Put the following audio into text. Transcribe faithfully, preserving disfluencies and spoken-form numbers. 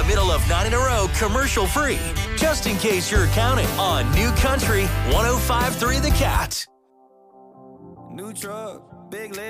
the middle of nine in a row commercial-free, just in case you're counting, on New Country one oh five point three The Cat. New truck, big leg.